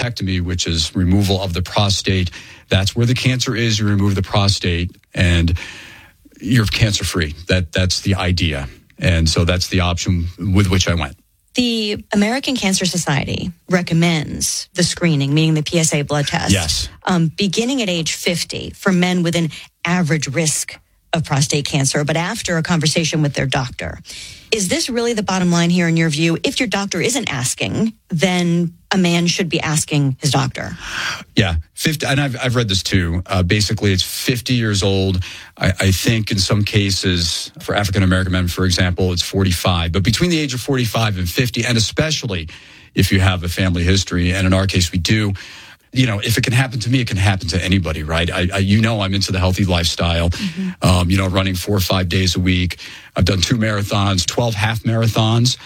prostatectomy, which is removal of the prostate. That's where the cancer is. You remove the prostate and you're cancer-free. That's the idea. And so that's the option with which I went. The American Cancer Society recommends the screening, meaning the PSA blood test. Yes. Beginning at age 50 for men with an average risk of prostate cancer, but after a conversation with their doctor. Is this really the bottom line here in your view? If your doctor isn't asking, then a man should be asking his doctor. Yeah, 50, and I've read this too. Basically, it's 50 years old. I think in some cases, for African-American men, for example, it's 45. But between the age of 45 and 50, and especially if you have a family history, and in our case we do, you know, if it can happen to me, it can happen to anybody, right? I'm into the healthy lifestyle, running 4 or 5 days a week. I've done 2 marathons, 12 half marathons.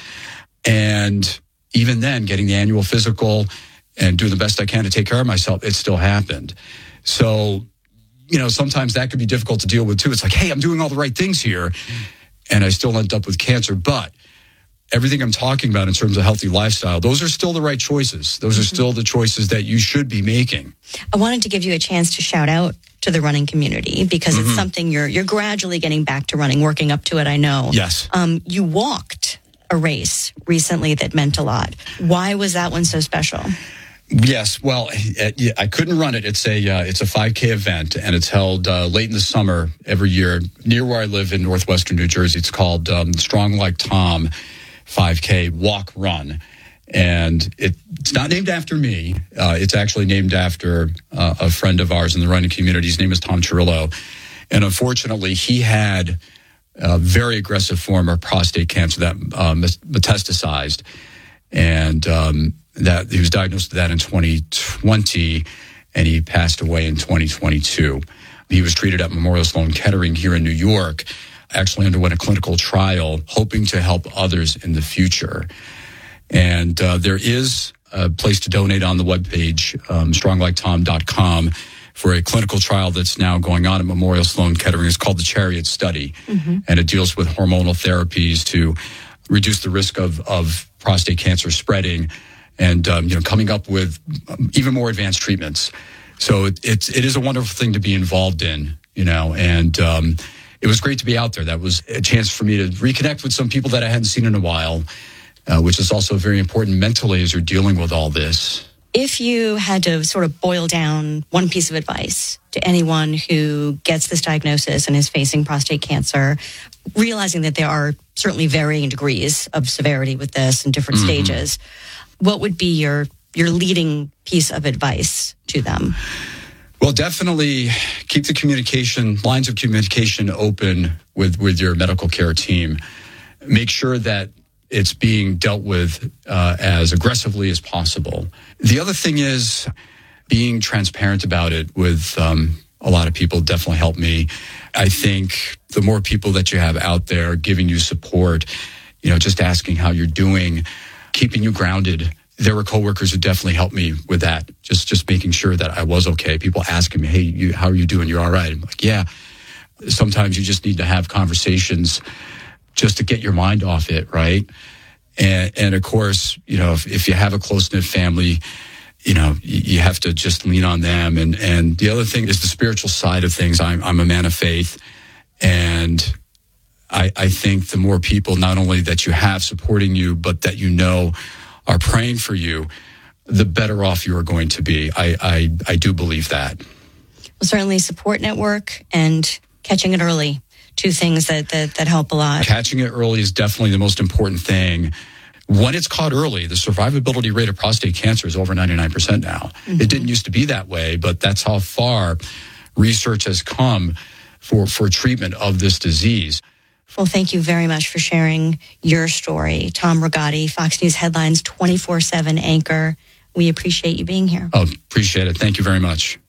And even then, getting the annual physical and doing the best I can to take care of myself, it still happened. So, sometimes that could be difficult to deal with too. It's like, hey, I'm doing all the right things here and I still end up with cancer. But everything I'm talking about in terms of healthy lifestyle, those are still the right choices. Those are still the choices that you should be making. I wanted to give you a chance to shout out to the running community because it's something you're gradually getting back to running, working up to it, I know. Yes. You walked a race recently that meant a lot. Why was that one so special? Yes, well, I couldn't run it. It's a 5K event, and it's held late in the summer every year near where I live in northwestern New Jersey. It's called Strong Like Tom 5K Walk Run, and it's not named after me. It's actually named after a friend of ours in the running community. His name is Tom Chirillo, and unfortunately, he had a very aggressive form of prostate cancer that metastasized, and that he was diagnosed with that in 2020, and he passed away in 2022. He was treated at Memorial Sloan Kettering here in New York, actually underwent a clinical trial, hoping to help others in the future. And there is a place to donate on the webpage, strongliketom.com, for a clinical trial that's now going on at Memorial Sloan Kettering. It's called the Chariot Study, and it deals with hormonal therapies to reduce the risk of prostate cancer spreading, and coming up with even more advanced treatments. So it is a wonderful thing to be involved in, and it was great to be out there. That was a chance for me to reconnect with some people that I hadn't seen in a while, which is also very important mentally as you're dealing with all this. If you had to sort of boil down one piece of advice to anyone who gets this diagnosis and is facing prostate cancer, realizing that there are certainly varying degrees of severity with this and different stages, what would be your leading piece of advice to them? Well, definitely keep the lines of communication open with your medical care team. Make sure that it's being dealt with as aggressively as possible. The other thing is being transparent about it with a lot of people definitely helped me. I think the more people that you have out there giving you support, just asking how you're doing, keeping you grounded. There were coworkers who definitely helped me with that. Just making sure that I was okay. People asking me, hey, how are you doing? You're all right? I'm like, yeah. Sometimes you just need to have conversations just to get your mind off it, right? And of course, if you have a close-knit family, you have to just lean on them. And the other thing is the spiritual side of things. I'm a man of faith, and I think the more people, not only that you have supporting you, but that are praying for you, the better off you are going to be. I do believe that. Well, certainly support network and catching it early. Two things that help a lot. Catching it early is definitely the most important thing. When it's caught early, the survivability rate of prostate cancer is over 99% now. It didn't used to be that way, but that's how far research has come for treatment of this disease. Well, thank you very much for sharing your story. Tom Rigotti, Fox News Headlines 24/7 anchor. We appreciate you being here. Oh, appreciate it. Thank you very much.